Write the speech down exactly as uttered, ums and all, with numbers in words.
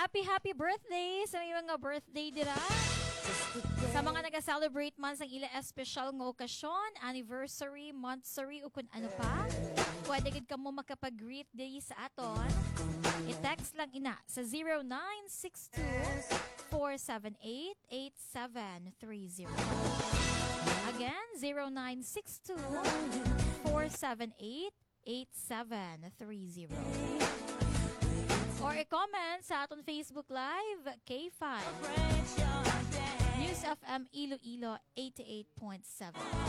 happy happy birthday sa may mga birthday dira. Sa mga nag-celebrate man sa ila espesyal ng okasyon, anniversary, monthsary o kung ano pa, pwede gid ka mo makapag-greet day sa aton. I-text lang ina sa zero nine six two, four seven eight, eight seven three zero. Again, zero nine six two, four seven eight, eight seven three zero. Or i-comment sa aton Facebook Live, K five News F M Iloilo eighty-eight point seven.